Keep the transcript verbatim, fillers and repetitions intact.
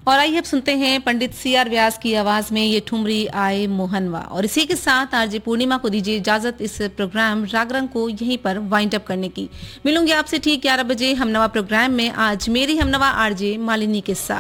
और आइए अब सुनते हैं पंडित सी आर व्यास की आवाज में ये ठुमरी आए मोहनवा। और इसी के साथ आरजे पूर्णिमा को दीजिए इजाजत इस प्रोग्राम जागरण को यहीं पर वाइंड अप करने की। मिलूंगी आपसे ठीक ग्यारह बजे हमनवा प्रोग्राम में, आज मेरी हमनवा आरजे मालिनी के साथ।